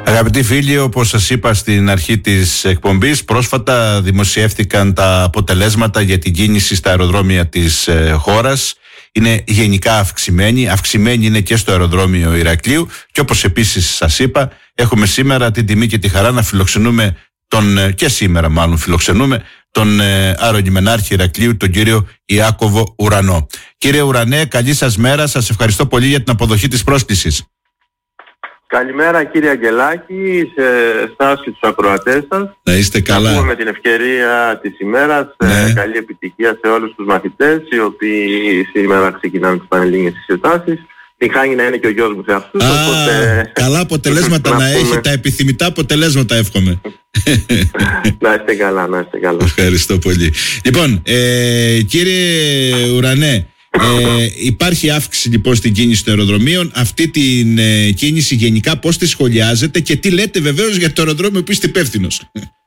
Αγαπητοί φίλοι, όπως σας είπα στην αρχή της εκπομπής, πρόσφατα δημοσιεύτηκαν τα αποτελέσματα για την κίνηση στα αεροδρόμια της χώρας. Είναι γενικά αυξημένη είναι και στο αεροδρόμιο Ηρακλείου, και όπως επίσης σας είπα, έχουμε σήμερα την τιμή και τη χαρά να φιλοξενούμε και σήμερα μάλλον φιλοξενούμε τον αερολιμενάρχη Ηρακλείου, τον κύριο Ιάκωβο Ουρανό. Κύριε Ουρανέ, καλή σας μέρα, σας ευχαριστώ πολύ για την αποδοχή της πρόσκλησης. Καλημέρα κύριε Αγγελάκη, σε εσάς και τους ακροατές σας. Να είστε καλά. Να πούμε με την ευκαιρία της ημέρας, καλή επιτυχία σε όλους τους μαθητές οι οποίοι σήμερα ξεκινάνε τις πανελλήνιες εξετάσεις. Την χάνει να είναι και ο γιος μου σε αυτούς. Οπότε... Καλά αποτελέσματα να έχει, τα επιθυμητά αποτελέσματα εύχομαι. Να είστε καλά, να είστε καλά. Ευχαριστώ πολύ. Λοιπόν, κύριε Ουρανέ, υπάρχει αύξηση λοιπόν στην κίνηση των αεροδρομίων. Αυτή την κίνηση γενικά πώς τη σχολιάζετε και τι λέτε βεβαίως για το αεροδρόμιο που είστε υπεύθυνος?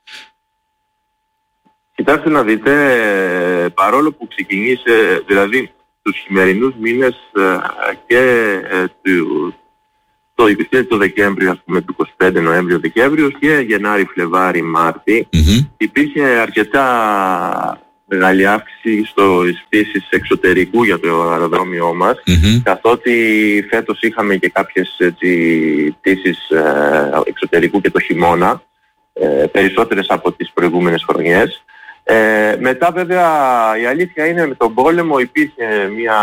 Κοιτάξτε να δείτε, παρόλο που ξεκινήσε δηλαδή τους χειμερινούς μήνες και το Δεκέμβριο, ας πούμε, του 25 Νοέμβριο-Δεκέμβριο και Γενάρη, Φλεβάρη, Μάρτη, υπήρχε αρκετά μεγάλη αύξηση στις πτήσεις εξωτερικού για το αεροδρόμιό μας, καθότι φέτος είχαμε και κάποιες πτήσεις εξωτερικού και το χειμώνα, περισσότερες από τις προηγούμενες χρονιές. Μετά βέβαια η αλήθεια είναι με τον πόλεμο υπήρχε μια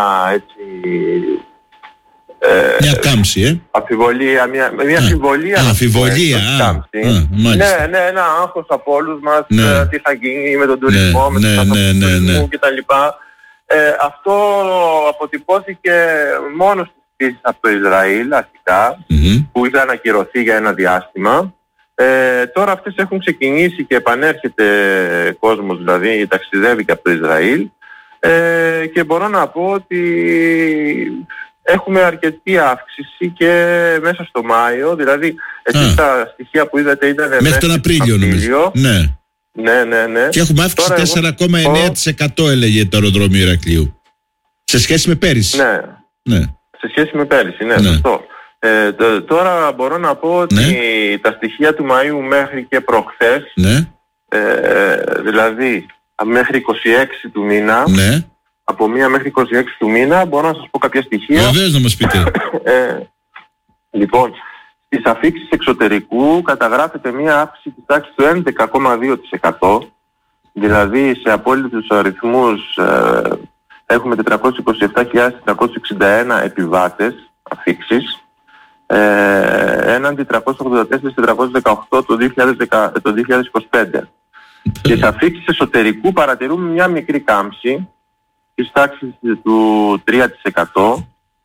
μια κάμψη, αμφιβολία, μια αμφιβολία. Ναι, ένα άγχος από όλους μας, τι θα γίνει με τον τουρισμό, με τον τουρισμό κτλ. Αυτό αποτυπώθηκε μόνο στις πτήσεις από το Ισραήλ αρχικά, που είχαν ακυρωθεί για ένα διάστημα. Τώρα αυτές έχουν ξεκινήσει και επανέρχεται κόσμος, δηλαδή ταξιδεύει και από το Ισραήλ, και μπορώ να πω ότι έχουμε αρκετή αύξηση και μέσα στο Μάιο, δηλαδή εσείς τα στοιχεία που είδατε ήταν μέχρι τον Απρίλιο νομίζω. Ναι. Και έχουμε αύξηση 4,9% έλεγε το αεροδρόμιο Ηρακλείου σε σχέση με πέρυσι. Ναι. Σε σχέση με πέρυσι, σωστό. Τώρα μπορώ να πω ότι τα στοιχεία του Μαΐου μέχρι και προχθές, δηλαδή μέχρι 26 του μήνα, από 1 μέχρι 26 του μήνα, μπορώ να σας πω κάποια στοιχεία. Βεβαίως να μας πείτε. Λοιπόν, στις αφίξεις εξωτερικού καταγράφεται μια αύξηση της τάξης του 11,2%, δηλαδή σε απόλυτους αριθμούς έχουμε 427.461 επιβάτες αφίξεις, έναντι 384.418 το 2025. Και στις αφίξεις εσωτερικού παρατηρούμε μια μικρή κάμψη της τάξης του 3%,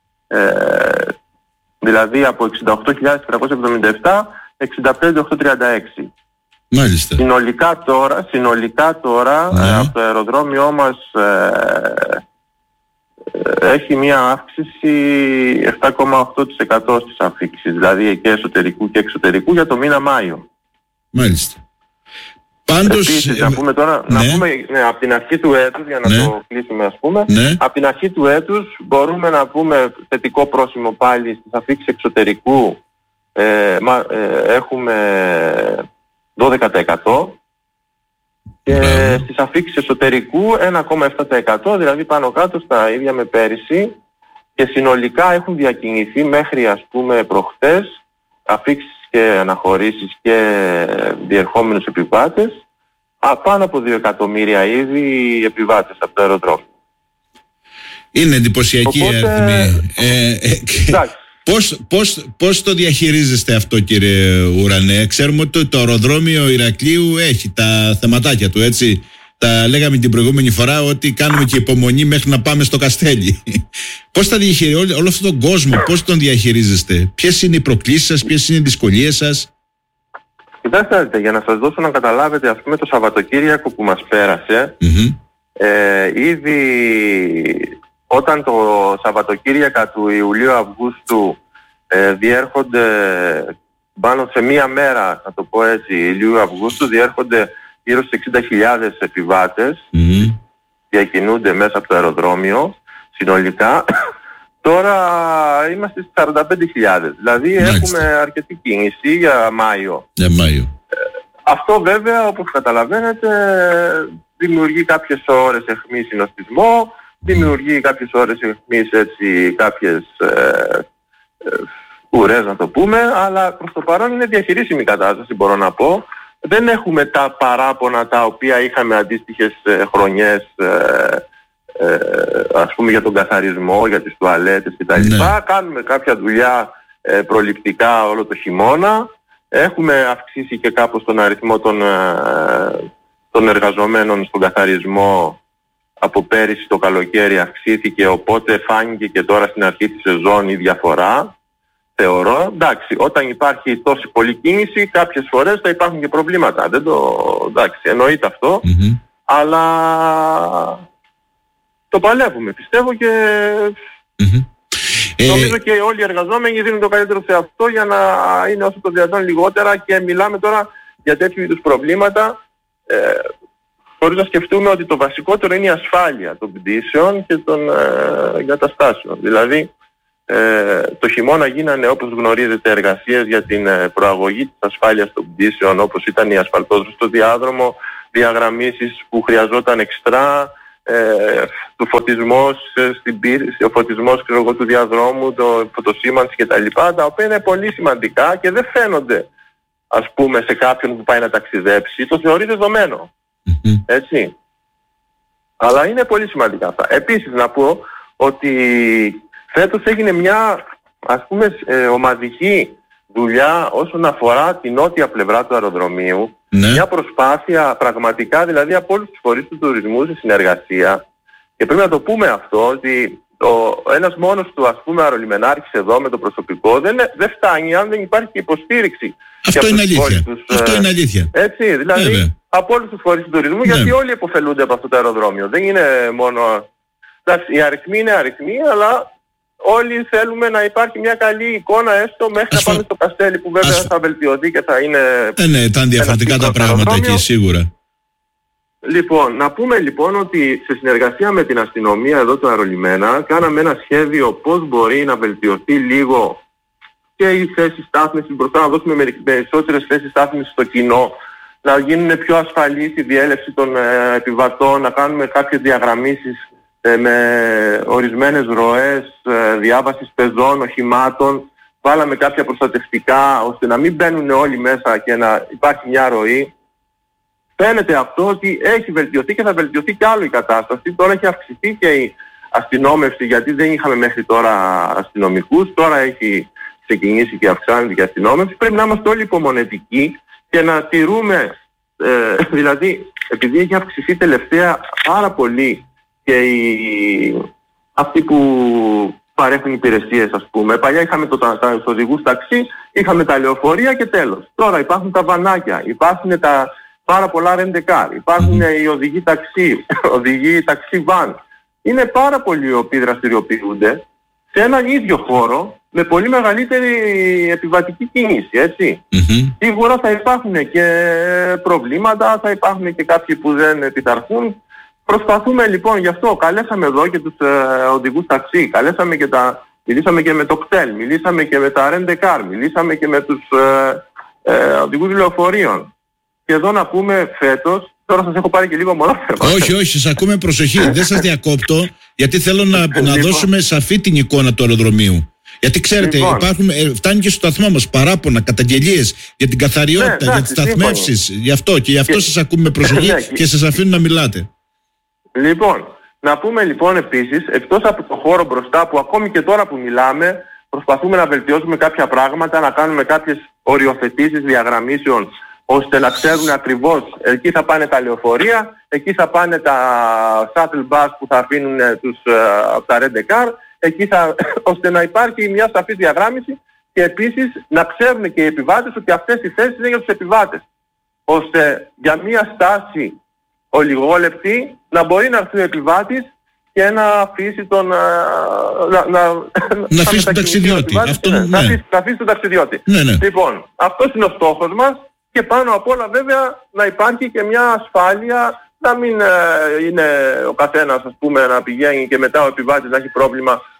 δηλαδή από 68.477 65.836. Μάλιστα. Συνολικά τώρα από το αεροδρόμιό μας έχει μια αύξηση 7,8% στις αφίξεις, δηλαδή και εσωτερικού και εξωτερικού για το μήνα Μάιο. Μάλιστα. Πάντως, επίσης, να πούμε τώρα, από την αρχή του έτους, για να το κλείσουμε ας πούμε, από την αρχή του έτους μπορούμε να πούμε θετικό πρόσημο πάλι στις αφίξεις εξωτερικού, έχουμε 12%, και στις αφίξεις εσωτερικού 1,7%, δηλαδή πάνω κάτω στα ίδια με πέρυσι, και συνολικά έχουν διακινηθεί μέχρι ας πούμε προχθές αφίξεις και αναχωρήσεις και διερχόμενους επιβάτες πάνω από 2 εκατομμύρια ήδη επιβάτες από το αεροδρόμιο. Είναι εντυπωσιακή η αριθμή. Πώς το διαχειρίζεστε αυτό, κύριε Ουρανέ? Ξέρουμε ότι το αεροδρόμιο Ηρακλείου έχει τα θεματάκια του, έτσι. Τα λέγαμε την προηγούμενη φορά ότι κάνουμε και υπομονή μέχρι να πάμε στο Καστέλι. Πώς θα διαχειρίζεστε όλο αυτόν τον κόσμο, πώς τον διαχειρίζεστε? Ποιες είναι οι προκλήσεις σας, ποιες είναι οι δυσκολίες σας? Κοιτάξτε, για να σας δώσω να καταλάβετε, ας πούμε το Σαββατοκύριακο που μας πέρασε, ήδη όταν το Σαββατοκύριακα του Ιουλίου-Αυγούστου διέρχονται πάνω σε μία μέρα, να το πω έτσι, Ιουλίου-Αυγούστου, διέρχονται γύρω στις 60.000 επιβάτες, διακινούνται μέσα από το αεροδρόμιο συνολικά. Τώρα είμαστε στις 45.000, δηλαδή έχουμε αρκετή κίνηση για Μάιο. Αυτό βέβαια, όπως καταλαβαίνετε, δημιουργεί κάποιες ώρες αιχμή συνοστισμό, δημιουργεί κάποιες ώρες αιχμής, έτσι, κάποιες ουρές να το πούμε, αλλά προς το παρόν είναι διαχειρίσιμη η κατάσταση, μπορώ να πω. Δεν έχουμε τα παράπονα τα οποία είχαμε αντίστοιχες χρονιές, ας πούμε για τον καθαρισμό, για τις τουαλέτες κτλ. Κάνουμε κάποια δουλειά προληπτικά όλο το χειμώνα. Έχουμε αυξήσει και κάπως τον αριθμό των εργαζομένων στον καθαρισμό. Από πέρυσι το καλοκαίρι αυξήθηκε, οπότε φάνηκε και τώρα στην αρχή της σεζόν η διαφορά, θεωρώ. Εντάξει, όταν υπάρχει τόση πολλή κίνηση, κάποιες φορές θα υπάρχουν και προβλήματα. Εντάξει, εννοείται αυτό, αλλά το παλεύουμε, πιστεύω, και νομίζω και όλοι οι εργαζόμενοι δίνουν το καλύτερο σε αυτό για να είναι όσο το δυνατόν λιγότερα, και μιλάμε τώρα για τέτοιου είδους προβλήματα χωρίς να σκεφτούμε ότι το βασικότερο είναι η ασφάλεια των πτήσεων και των εγκαταστάσεων. Δηλαδή το χειμώνα γίνανε, όπως γνωρίζετε, εργασίες για την προαγωγή της ασφάλειας των πτήσεων, όπως ήταν η ασφαλτόζωση στο διάδρομο, διαγραμμίσεις που χρειαζόταν εξτρά, του φωτισμός στην πίστη, ο φωτισμός του διαδρόμου, το φωτοσήμανση κτλ. Τα οποία είναι πολύ σημαντικά και δεν φαίνονται, ας πούμε, σε κάποιον που πάει να ταξιδέψει, το θεωρεί δεδομένο. Έτσι. Αλλά είναι πολύ σημαντικά αυτά. Επίσης να πω ότι φέτος έγινε μια, ας πούμε, ομαδική δουλειά όσον αφορά την νότια πλευρά του αεροδρομίου. Μια προσπάθεια πραγματικά, δηλαδή, από όλους τους φορείς του τουρισμού σε συνεργασία, και πρέπει να το πούμε αυτό, ότι ένας μόνος του, ας πούμε, αερολιμενάρχης εδώ με το προσωπικό δεν φτάνει αν δεν υπάρχει και υποστήριξη. Αυτό είναι αλήθεια. Αυτό είναι αλήθεια. Έτσι, δηλαδή από όλους τους φορείς του τουρισμού, γιατί όλοι υποφελούνται από αυτό το αεροδρόμιο. Δεν είναι μόνο... Εντάξει, οι αριθμοί είναι αριθμοί, αλλά όλοι θέλουμε να υπάρχει μια καλή εικόνα, έστω μέχρι να πάμε στο Καστέλι, που βέβαια θα βελτιωθεί και θα είναι... Ναι, ήταν διαφορετικά τα πράγματα εκεί, σίγουρα. Λοιπόν, να πούμε λοιπόν ότι σε συνεργασία με την αστυνομία εδώ του αερολιμένα κάναμε ένα σχέδιο πώς μπορεί να βελτιωθεί λίγο και η θέση στάθμισης μπροστά, να δώσουμε περισσότερες θέσεις στάθμισης στο κοινό, να γίνουν πιο ασφαλής η διέλευση των επιβατών, να κάνουμε κάποιες διαγραμμίσεις με ορισμένες ροές διάβασης πεζών, οχημάτων. Βάλαμε κάποια προστατευτικά ώστε να μην μπαίνουν όλοι μέσα και να υπάρχει μια ροή. Φαίνεται αυτό ότι έχει βελτιωθεί και θα βελτιωθεί κι άλλο η κατάσταση. Τώρα έχει αυξηθεί και η αστυνόμευση, γιατί δεν είχαμε μέχρι τώρα αστυνομικούς. Τώρα έχει ξεκινήσει και αυξάνεται και η αστυνόμευση. Πρέπει να είμαστε όλοι υπομονετικοί και να τηρούμε, δηλαδή επειδή έχει αυξηθεί τελευταία πάρα πολύ και αυτοί που παρέχουν υπηρεσίες, ας πούμε. Παλιά είχαμε τους οδηγούς ταξί, είχαμε τα λεωφορεία και τέλος. Τώρα υπάρχουν τα βανάκια, υπάρχουν τα πάρα πολλά ρεντεκάρ, υπάρχουν οι οδηγοί ταξί, οδηγοί ταξί βαν. Είναι πάρα πολλοί οι οποίοι δραστηριοποιούνται σε έναν ίδιο χώρο με πολύ μεγαλύτερη επιβατική κίνηση, έτσι. Σίγουρα θα υπάρχουν και προβλήματα, θα υπάρχουν και κάποιοι που δεν επιταρχούν. Προσπαθούμε λοιπόν, γι' αυτό καλέσαμε εδώ και τους οδηγούς ταξί, μιλήσαμε και με το κτέλ, μιλήσαμε και με τα ρεντεκάρ, μιλήσαμε και με τους οδηγούς λεωφορείων. Και εδώ να πούμε φέτος, τώρα σας έχω πάρει και λίγο μονόφερμα. Όχι, σας ακούμε, προσοχή, δεν σας διακόπτω, γιατί θέλω να δώσουμε σαφή την εικόνα του αεροδρομίου. Γιατί ξέρετε, φτάνει και στο σταθμό μας παράπονα, καταγγελίες για την καθαριότητα, για τις σταθμεύσεις, γι' αυτό σας ακούμε με προσοχή και σας αφήνω να μιλάτε. Λοιπόν, να πούμε λοιπόν επίσης, εκτός από το χώρο μπροστά που ακόμη και τώρα που μιλάμε, προσπαθούμε να βελτιώσουμε κάποια πράγματα, να κάνουμε κάποιες οριοθετήσεις διαγραμμίσεων, ώστε να ξέρουν ακριβώς εκεί θα πάνε τα λεωφορεία, εκεί θα πάνε τα shuttle bus που θα αφήνουν από τα rent-a-car, ώστε να υπάρχει μια σαφής διαγράμμιση και επίσης να ξέρουν και οι επιβάτες ότι αυτές οι θέσεις είναι για τους επιβάτες, ώστε για μια στάση ολιγόλεπτη να μπορεί να έρθει ο επιβάτης και να αφήσει τον να αφήσει τον ταξιδιώτη. Να αφήσει τον ταξιδιώτη. Λοιπόν, αυτός είναι ο στόχος μας. Και πάνω απ' όλα βέβαια να υπάρχει και μια ασφάλεια, να μην είναι ο καθένας, ας πούμε, να πηγαίνει και μετά ο επιβάτης να έχει πρόβλημα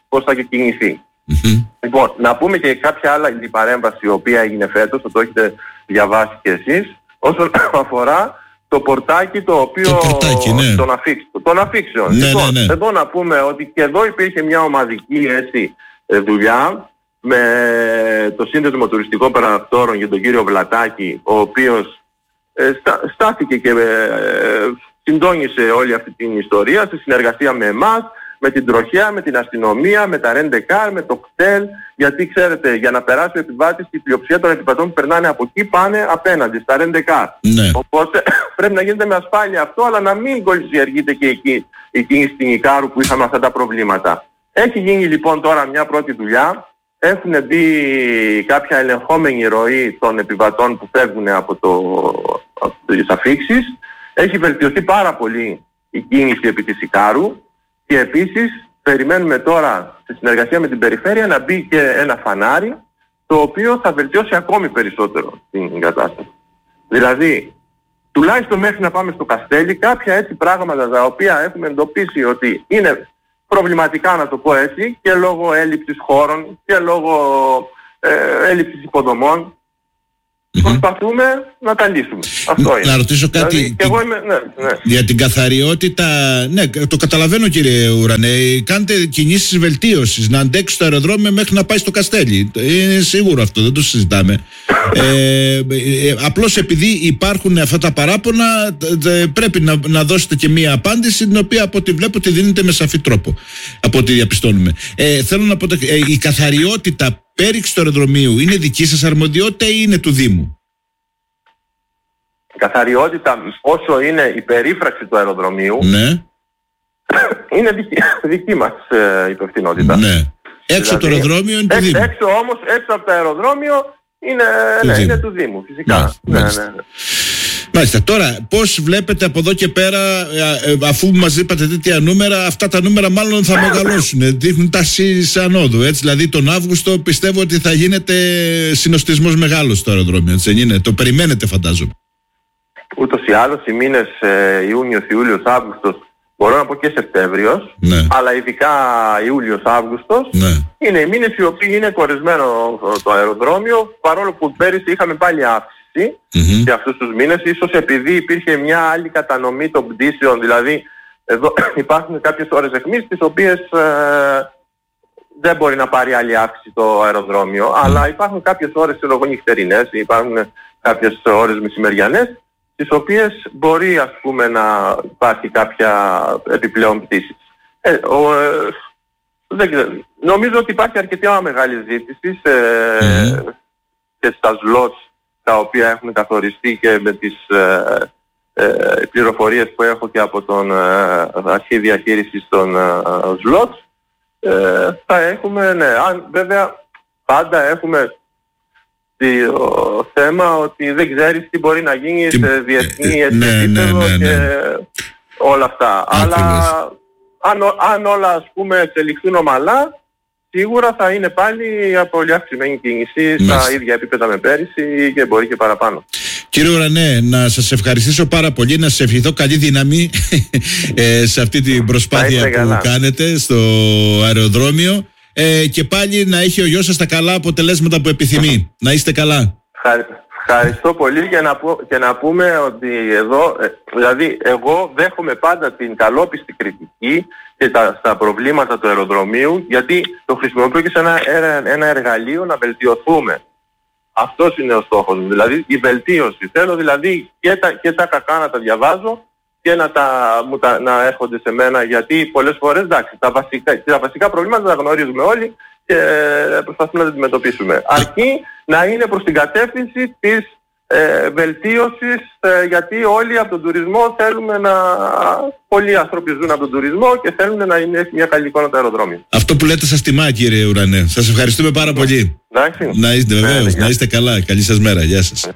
πώς θα κινηθεί. Λοιπόν, να πούμε και κάποια άλλη παρέμβαση η οποία έγινε φέτος, το έχετε διαβάσει και εσείς, όσον αφορά το πορτάκι το οποίο των αφήξεων. Λοιπόν, εδώ να πούμε ότι και εδώ υπήρχε μια ομαδική δουλειά με το Σύνδεσμο Τουριστικών Παρακτόρων για τον κύριο Βλατάκη, ο οποίος στάθηκε και συντόνισε όλη αυτή την ιστορία σε συνεργασία με εμάς, με την τροχέα, με την αστυνομία, με τα ρεντεκάρ, με το κτέλ, γιατί ξέρετε, για να περάσει ο επιβάτης, η πλειοψηφία των επιβατών που περνάνε από εκεί πάνε απέναντι, στα ρεντεκάρ. Ναι. Οπότε πρέπει να γίνεται με ασφάλεια αυτό, αλλά να μην κολυσιεργείται και εκεί η κίνηση στην Ικάρου που είχαμε αυτά τα προβλήματα. Έχει γίνει λοιπόν τώρα μια πρώτη δουλειά. Έχουν μπει κάποια ελεγχόμενη ροή των επιβατών που φεύγουν από τις αφήξεις. Έχει βελτιωθεί πάρα πολύ η κίνηση επί της Ικάρου και επίσης περιμένουμε τώρα σε συνεργασία με την περιφέρεια να μπει και ένα φανάρι το οποίο θα βελτιώσει ακόμη περισσότερο την κατάσταση. Δηλαδή, τουλάχιστον μέχρι να πάμε στο Καστέλι, κάποια έτσι πράγματα τα οποία έχουμε εντοπίσει ότι είναι προβληματικά, να το πω έτσι, και λόγω έλλειψης χώρων και λόγω έλλειψης υποδομών, προσπαθούμε να τα λύσουμε. Αυτό είναι. Να ρωτήσω κάτι δηλαδή, εγώ είμαι, για την καθαριότητα. Ναι, το καταλαβαίνω κύριε Ουρανέ. Κάντε κινήσεις βελτίωσης, να αντέξει το αεροδρόμιο μέχρι να πάει στο Καστέλι. Είναι σίγουρο αυτό, δεν το συζητάμε. Απλώς επειδή υπάρχουν αυτά τα παράπονα, πρέπει να δώσετε και μία απάντηση, την οποία από ό,τι βλέπω τη δίνετε με σαφή τρόπο, από ό,τι διαπιστώνουμε. Θέλω να πω, η καθαριότητα πέριξη του αεροδρομίου είναι δική σας αρμοδιότητα ή είναι του Δήμου? Η καθαριότητα, όσο είναι η περίφραξη του αεροδρομίου, ναι, είναι δική μας υπευθυνότητα. Ναι. Έξω από το αεροδρόμιο είναι του Δήμου. Έξω όμως, έξω από το αεροδρόμιο είναι του Δήμου, φυσικά. Ναι. Μάλιστα. Τώρα, πώς βλέπετε από εδώ και πέρα, αφού μας είπατε τέτοια νούμερα, αυτά τα νούμερα μάλλον θα μεγαλώσουν, δείχνουν τάσεις ανόδου, έτσι, δηλαδή τον Αύγουστο πιστεύω ότι θα γίνεται συνοστισμός μεγάλος στο αεροδρόμιο, έτσι δεν είναι? Το περιμένετε, φαντάζομαι. Ούτως ή άλλως οι μήνες Ιούνιος, Ιούλιος, Αύγουστος, μπορώ να πω και Σεπτέμβριος, ναι, αλλά ειδικά Ιούλιος, Αύγουστος, ναι, είναι οι μήνες οι οποίοι είναι κορεσμένο το αεροδρόμιο, παρόλο που πέρυσι είχαμε πάλι αύξηση σε αυτούς τους μήνες, ίσως επειδή υπήρχε μια άλλη κατανομή των πτήσεων, δηλαδή εδώ υπάρχουν κάποιες ώρες αιχμής τις οποίες δεν μπορεί να πάρει άλλη αύξηση το αεροδρόμιο, αλλά υπάρχουν κάποιες ώρες νυχτερινές, υπάρχουν κάποιες ώρες μεσημεριανές, τις οποίες μπορεί, ας πούμε, να υπάρχει κάποια επιπλέον πτήση. Νομίζω ότι υπάρχει αρκετή μεγάλη ζήτηση και στα σλότς τα οποία έχουν καθοριστεί, και με τις πληροφορίες που έχω και από τον αρχή διαχείρισης των σλότς, θα έχουμε, ναι, βέβαια πάντα έχουμε το θέμα ότι δεν ξέρεις τι μπορεί να γίνει σε διεθνή επίπεδο και όλα αυτά. Αλλά αν όλα, ας πούμε, εξελιχθούν ομαλά, σίγουρα θα είναι πάλι πολύ αυξημένη κίνηση στα ίδια επίπεδα με πέρυσι και μπορεί και παραπάνω. Κύριε Ουρανέ, να σας ευχαριστήσω πάρα πολύ, να σας ευχηθώ καλή δύναμη σε αυτή την προσπάθεια που κάνετε στο αεροδρόμιο, και πάλι να έχει ο γιος σας τα καλά αποτελέσματα που επιθυμεί. Να είστε καλά. Ευχαριστώ πολύ, και να πούμε ότι εδώ, δηλαδή εγώ δέχομαι πάντα την καλόπιστη κριτική και στα προβλήματα του αεροδρομίου, γιατί το χρησιμοποιώ και σε ένα εργαλείο να βελτιωθούμε. Αυτός είναι ο στόχος μου, δηλαδή η βελτίωση. Θέλω δηλαδή και τα κακά να τα διαβάζω και να έρχονται σε μένα, γιατί πολλές φορές, εντάξει, τα βασικά προβλήματα τα γνωρίζουμε όλοι και προσπαθούμε να τα αντιμετωπίσουμε. Αρκεί να είναι προς την κατεύθυνση της βελτίωσης, γιατί όλοι από τον τουρισμό θέλουμε πολλοί άνθρωποι ζουν από τον τουρισμό και θέλουν να είναι μια καλή εικόνα το αεροδρόμιο. Αυτό που λέτε σας τιμά, κύριε Ουρανέ. Σας ευχαριστούμε πάρα πολύ. Εντάξει. Να είστε, βεβαίως, να είστε καλά. Καλή σας μέρα. Γεια σας.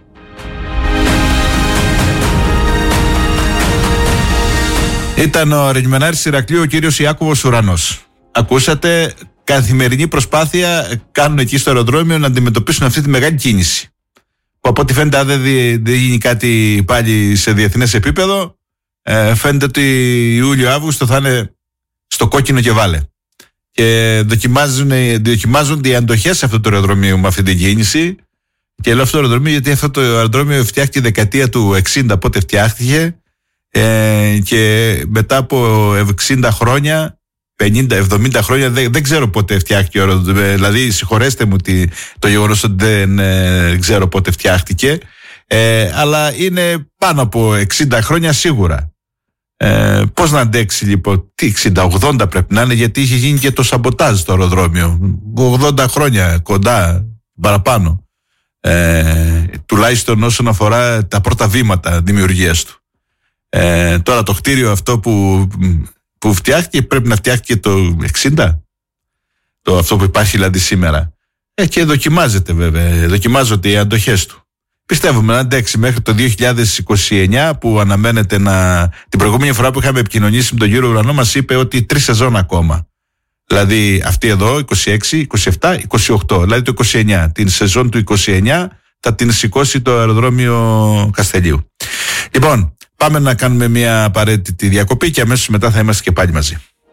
Ήταν ο Ρεγιμενάρης Ηρακλείου, ο κύριος Ιάκωβος Ουρανός. Ακούσατε, καθημερινή προσπάθεια κάνουν εκεί στο αεροδρόμιο να αντιμετωπίσουν αυτή τη μεγάλη κίνηση. Που από ό,τι φαίνεται, αν δεν γίνει κάτι πάλι σε διεθνές επίπεδο, φαίνεται ότι Ιούλιο-Αύγουστο θα είναι στο κόκκινο και βάλε. και δοκιμάζονται οι αντοχές αυτού του αεροδρομίου με αυτή την κίνηση. Και λέω αυτό το αεροδρομίο γιατί αυτό το αεροδρόμιο φτιάχτηκε δεκαετία του 60, πότε φτιάχτηκε, και μετά από 60 χρόνια, 50-70 χρόνια, δεν ξέρω πότε φτιάχτηκε ο αεροδρόμιο. Δηλαδή, συγχωρέστε μου το γεγονός ότι δεν ξέρω πότε φτιάχτηκε, αλλά είναι πάνω από 60 χρόνια σίγουρα. Πώς να αντέξει λοιπόν, 60-80 πρέπει να είναι, γιατί είχε γίνει και το σαμποτάζ στο αεροδρόμιο. 80 χρόνια κοντά, παραπάνω. Τουλάχιστον όσον αφορά τα πρώτα βήματα δημιουργίας του. Τώρα το κτίριο αυτό που φτιάχτηκε πρέπει να φτιάχτηκε το 60, αυτό που υπάρχει δηλαδή σήμερα, και δοκιμάζεται βέβαια, δοκιμάζονται οι αντοχές του. Πιστεύουμε να αντέξει μέχρι το 2029, που αναμένεται την προηγούμενη φορά που είχαμε επικοινωνήσει με τον κύριο Ουρανό μας είπε ότι 3 σεζόν ακόμα. Δηλαδή αυτή εδώ 26, 27, 28, δηλαδή το 29. Την σεζόν του 29 θα την σηκώσει το αεροδρόμιο Καστελίου. Λοιπόν, πάμε να κάνουμε μια απαραίτητη διακοπή και αμέσως μετά θα είμαστε και πάλι μαζί.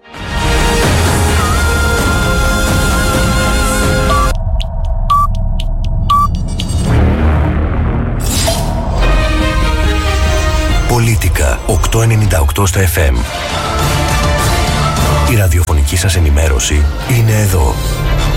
Πολίτικα 898 στα FM. Η ραδιοφωνική σας ενημέρωση είναι εδώ.